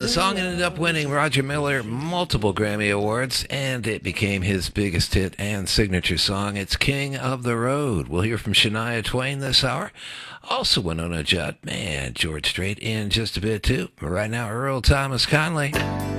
The song ended up winning Roger Miller multiple Grammy Awards, and it became his biggest hit and signature song. It's King of the Road. We'll hear from Shania Twain this hour. Also Winona Judd and George Strait in just a bit, too. But right now, Earl Thomas Conley.